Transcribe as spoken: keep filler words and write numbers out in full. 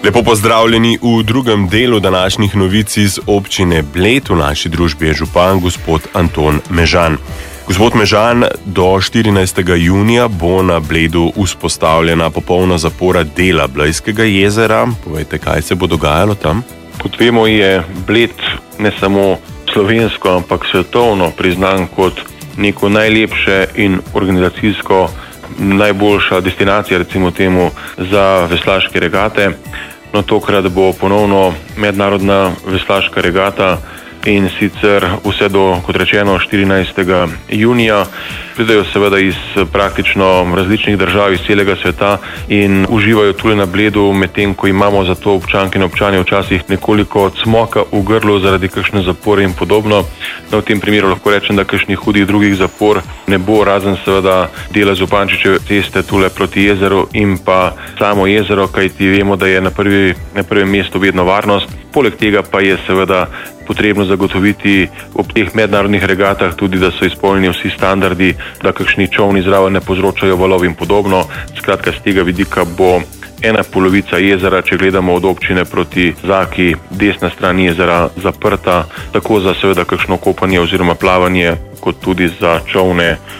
Lepo pozdravljeni v drugem delu današnjih novic iz občine Bled. V naši družbi je župan gospod Anton Mežan. Gospod Mežan, do štirinajstega junija bo na Bledu vzpostavljena popolna zapora dela Blejskega jezera. Povejte, kaj se bo dogajalo tam? Kot vemo, je Bled ne samo slovensko, ampak svetovno priznan kot neko najlepše in organizacijsko najboljša destinacija, recimo temu, za veslaške regate. No, tokrat bo ponovno mednarodna veslaška regata in sicer vse do, kot rečeno, štirinajstega junija. Pridejo seveda iz praktično različnih držav iz celega sveta in uživajo tule na Bledu, medtem ko imamo za to občanke in občani včasih nekoliko cmoka v grlu zaradi kakšne zapore in podobno. No, v tem primeru lahko rečem, da kakšnih hudih drugih zapor ne bo, razen seveda dela Zupančičeve ceste tule proti jezeru in pa samo jezero, kajti vemo, da je na, prvi, na prvem mestu vedno varnost. Poleg tega pa je seveda potrebno zagotoviti ob teh mednarodnih regatah tudi, da so izpolnjeni vsi standardi, da kakšni čovni zraven ne povzročajo valov in podobno. Skratka, z tega vidika bo ena polovica jezera, če gledamo od občine proti Zaki, desna stran jezera zaprta, tako za seveda kakšno kopanje oziroma plavanje, kot tudi za čovne